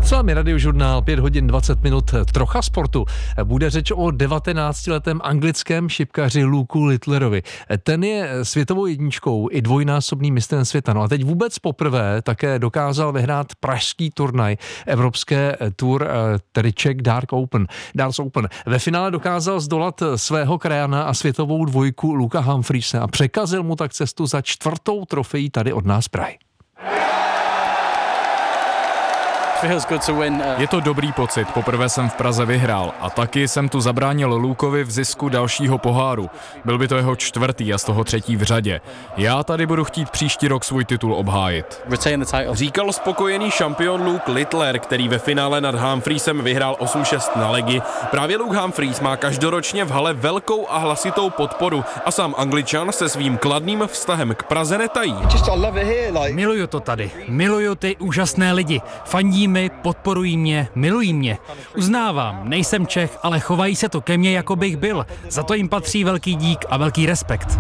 S vámi Radiožurnál, 5 hodin 20 minut, trocha sportu. Bude řeč o 19letém anglickém šipkaři Luku Littlerovi. Ten je světovou jedničkou i dvojnásobným mistrem světa. No a teď vůbec poprvé také dokázal vyhrát pražský turnaj Evropské Tour, tedy Czech Darts Open. Ve finále dokázal zdolat svého krajana a světovou dvojku Luka Humphreys a překazil mu tak cestu za 4. trofejí tady od nás Prahy. Je to dobrý pocit, poprvé jsem v Praze vyhrál a taky jsem tu zabránil Lukovi v zisku dalšího poháru. Byl by to jeho 4. a z toho 3. v řadě. Já tady budu chtít příští rok svůj titul obhájit. Říkal spokojený šampion Luke Littler, který ve finále nad Humphreysem vyhrál 8-6 na legy. Právě Luke Humphreys má každoročně v hale velkou a hlasitou podporu a sám Angličan se svým kladným vztahem k Praze netají. Miluju to tady, miluju ty úžasné lidi, fandí mi, podporují mě, milují mě. Uznávám, nejsem Čech, ale chovají se to ke mně, jako bych byl. Za to jim patří velký dík a velký respekt.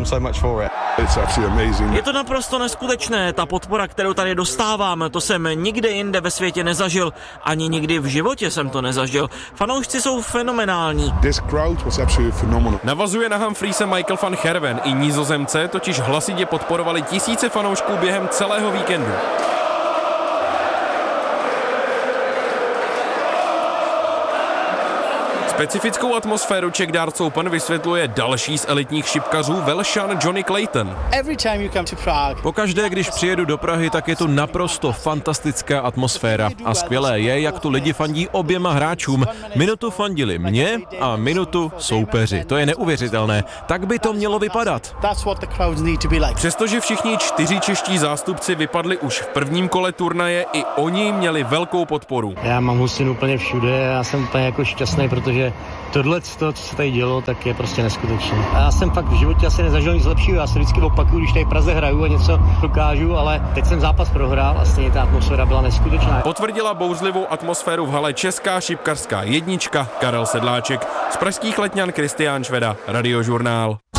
Je to naprosto neskutečné, ta podpora, kterou tady dostávám, to jsem nikde jinde ve světě nezažil, ani nikdy v životě jsem to nezažil. Fanoušci jsou fenomenální. Navazuje na Humphreys Michael van Gerwen, i Nizozemce totiž hlasitě podporovali tisíce fanoušků během celého víkendu. Specifickou atmosféru Czech Darts Open vysvětluje další z elitních šipkařů, Velšan Johnny Clayton. Pokaždé, když přijedu do Prahy, tak je tu naprosto fantastická atmosféra a skvělé je, jak tu lidi fandí oběma hráčům. Minutu fandili mě a minutu soupeři. To je neuvěřitelné. Tak by to mělo vypadat. Přestože všichni 4 čeští zástupci vypadli už v prvním kole turnaje, i oni měli velkou podporu. Já mám husinu úplně všude, já jsem úplně jako šťastný, protože tohle, co se tady dělo, tak je prostě neskutečné. A já jsem fakt v životě asi nezažil nic lepšího, já se vždycky opakuju, když tady v Praze hraju a něco dokážu, ale teď jsem zápas prohrál a stejně ta atmosféra byla neskutečná. Potvrdila bouřlivou atmosféru v hale česká šipkařská jednička Karel Sedláček. Z pražských Letňan Kristián Šveda, Radiožurnál.